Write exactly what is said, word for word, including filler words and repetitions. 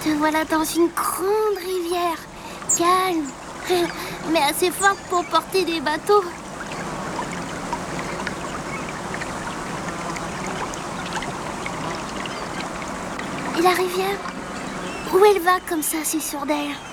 Te voilà dans une grande rivière, calme, mais assez forte pour porter des bateaux. Et la rivière, où elle va comme ça, c'est sûr d'elle?